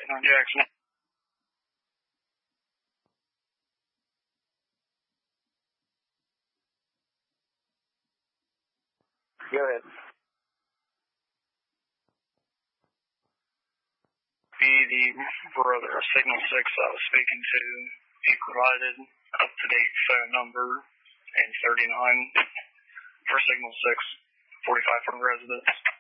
on Jackson. Go ahead. The brother of Signal 6 I was speaking to, he provided up-to-date phone number and 39 for Signal 6, 45 from residents.